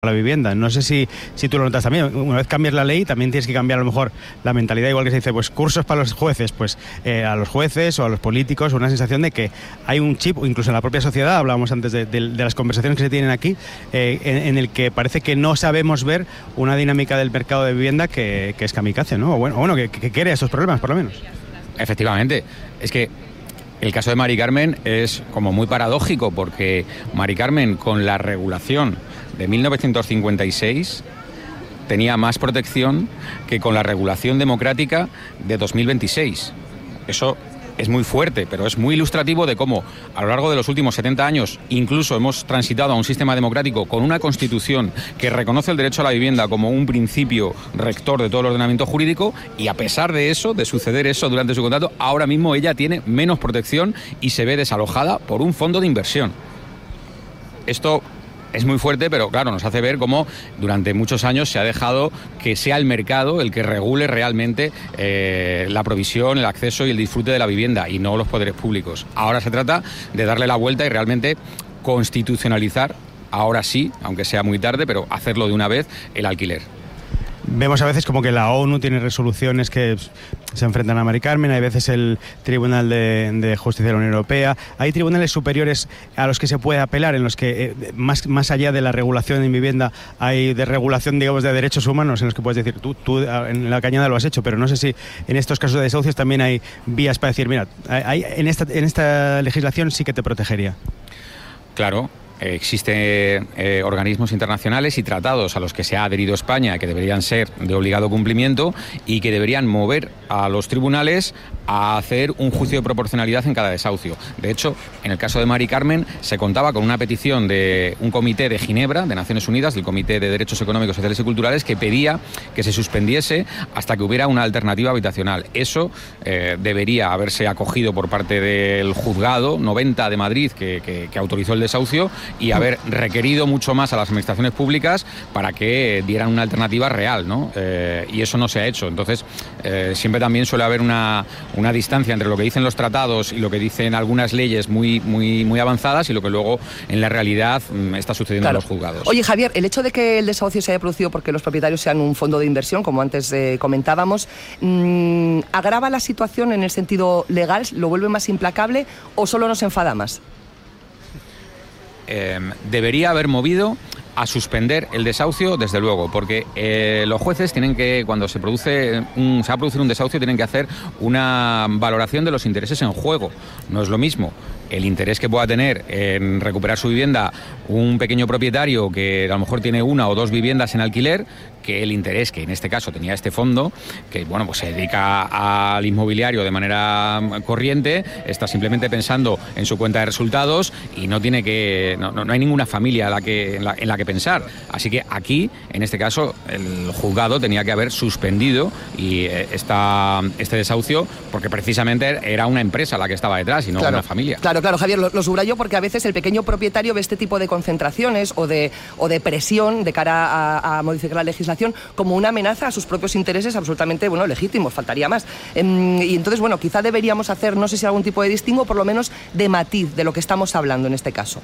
la vivienda. No sé si tú lo notas también. Una vez cambias la ley, también tienes que cambiar a lo mejor la mentalidad, igual que se dice, pues cursos para los jueces, pues a los jueces o a los políticos, una sensación de que hay un chip, o incluso en la propia sociedad, hablábamos antes de las conversaciones que se tienen aquí, en el que parece que no sabemos ver una dinámica del mercado de vivienda que es kamikaze, ¿no? O bueno, que crea esos problemas, por lo menos. Efectivamente. Es que el caso de Mari Carmen es como muy paradójico, porque Mari Carmen, con la regulación de 1956, tenía más protección que con la regulación democrática de 2026. Eso es muy fuerte, pero es muy ilustrativo de cómo a lo largo de los últimos 70 años incluso hemos transitado a un sistema democrático con una constitución que reconoce el derecho a la vivienda como un principio rector de todo el ordenamiento jurídico, y a pesar de eso, de suceder eso durante su contrato, ahora mismo ella tiene menos protección y se ve desalojada por un fondo de inversión. Esto es muy fuerte, pero claro, nos hace ver cómo durante muchos años se ha dejado que sea el mercado el que regule realmente la provisión, el acceso y el disfrute de la vivienda, y no los poderes públicos. Ahora se trata de darle la vuelta y realmente constitucionalizar, ahora sí, aunque sea muy tarde, pero hacerlo de una vez, el alquiler. Vemos a veces como que la ONU tiene resoluciones que se enfrentan a Mari Carmen, hay veces el Tribunal de Justicia de la Unión Europea, hay tribunales superiores a los que se puede apelar, en los que más allá de la regulación en vivienda hay de regulación, digamos, de derechos humanos, en los que puedes decir, tú en la Cañada lo has hecho, pero no sé si en estos casos de desahucios también hay vías para decir, mira, en esta legislación sí que te protegería. Claro. Existen organismos internacionales y tratados a los que se ha adherido España, que deberían ser de obligado cumplimiento y que deberían mover a los tribunales a hacer un juicio de proporcionalidad en cada desahucio. De hecho, en el caso de Mari Carmen se contaba con una petición de un comité de Ginebra, de Naciones Unidas, del Comité de Derechos Económicos, Sociales y Culturales, que pedía que se suspendiese hasta que hubiera una alternativa habitacional. Eso debería haberse acogido por parte del juzgado 90 de Madrid, que autorizó el desahucio, y haber requerido mucho más a las administraciones públicas para que dieran una alternativa real, ¿no? Y eso no se ha hecho. Entonces, siempre también suele haber una distancia entre lo que dicen los tratados y lo que dicen algunas leyes muy avanzadas y lo que luego en la realidad está sucediendo en los juzgados. Oye, Javier, el hecho de que el desahucio se haya producido porque los propietarios sean un fondo de inversión, como antes comentábamos, ¿agrava la situación en el sentido legal? ¿Lo vuelve más implacable o solo nos enfada más? Debería haber movido a suspender el desahucio, desde luego, porque los jueces tienen que, cuando se va a producir un desahucio, tienen que hacer una valoración de los intereses en juego. No es lo mismo el interés que pueda tener en recuperar su vivienda un pequeño propietario que a lo mejor tiene una o dos viviendas en alquiler, que el interés que en este caso tenía este fondo, que bueno, pues se dedica al inmobiliario de manera corriente, está simplemente pensando en su cuenta de resultados y no hay ninguna familia en la que pensar. Así que aquí, en este caso, el juzgado tenía que haber suspendido este desahucio, porque precisamente era una empresa la que estaba detrás y no una familia. Claro, Javier, lo subrayo porque a veces el pequeño propietario ve este tipo de concentraciones o de presión de cara a modificar la legislación como una amenaza a sus propios intereses absolutamente, legítimos, faltaría más. Y entonces, quizá deberíamos hacer, no sé si algún tipo de distingo, por lo menos de matiz de lo que estamos hablando en este caso.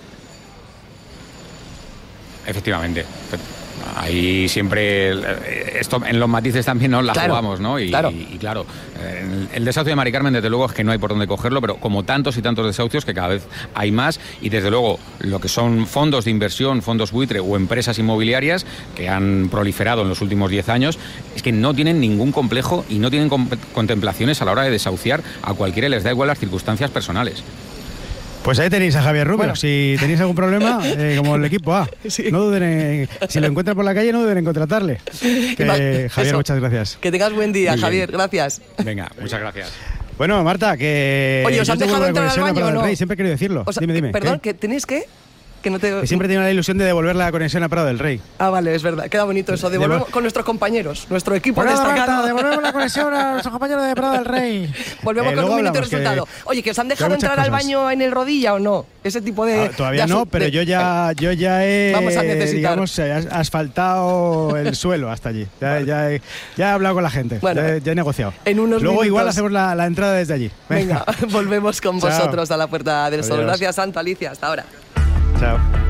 Efectivamente. Ahí siempre, esto en los matices también nos la jugamos, ¿no? Y claro, el desahucio de Mari Carmen, desde luego, es que no hay por dónde cogerlo, pero como tantos y tantos desahucios, que cada vez hay más, y desde luego lo que son fondos de inversión, fondos buitre o empresas inmobiliarias que han proliferado en los últimos 10 años, es que no tienen ningún complejo y no tienen contemplaciones a la hora de desahuciar a cualquiera, les da igual las circunstancias personales. Pues ahí tenéis a Javier Rubio. Si tenéis algún problema, como el equipo A, no duden si lo encuentran por la calle, no duden en contratarle. Javier, muchas gracias. Que tengas buen día, Javier, gracias. Venga, muchas gracias. Bueno, Marta, que... Oye, ¿os han dejado entrar al baño o no? Siempre he querido decirlo. Dime. Perdón, ¿que tenéis qué? Que siempre tengo la ilusión de devolver la conexión a Prado del Rey. Ah, vale, es verdad. Queda bonito eso. Devolvemos con nuestros compañeros, nuestro equipo destacado. Devolvemos la conexión a nuestros compañeros de Prado del Rey. Volvemos con un minuto de resultado. Oye, ¿que os han dejado entrar al baño en el rodilla o no? Ese tipo de... Todavía no, pero yo ya he, vamos a necesitar, digamos, asfaltado el suelo hasta allí. Ya he hablado con la gente. Bueno, ya he negociado. Luego minutos, igual hacemos la entrada desde allí. Venga, volvemos con vosotros a la Puerta del Sol. Gracias, Santa Alicia. Hasta ahora. Chao.